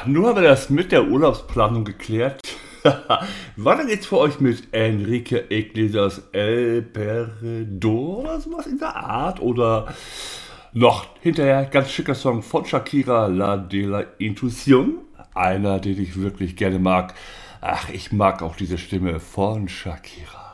Nun haben wir das mit der Urlaubsplanung geklärt. Weiter geht's für euch mit Enrique Iglesias El Perdedor oder sowas in der Art. Oder noch hinterher ganz schicker Song von Shakira, La de la Intuición. Einer, den ich wirklich gerne mag. Ach, ich mag auch diese Stimme von Shakira.